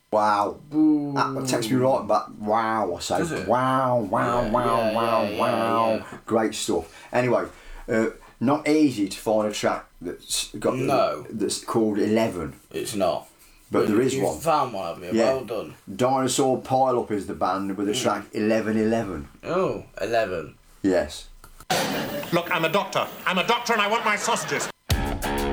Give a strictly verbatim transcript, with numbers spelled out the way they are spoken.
Wow. Ooh. That takes me right back. Wow, I say. Does it? Wow, wow, Yeah, wow, yeah, wow, yeah, yeah, wow. yeah. Great stuff. Anyway, uh, not easy to find a track that's got No. that's called eleven. It's not. But there is you've one. found one, have you? Yeah. Well done. Dinosaur Pile Up is the band with the track eleven eleven. Oh, eleven. Yes. Look, I'm a doctor. I'm a doctor and I want my sausages.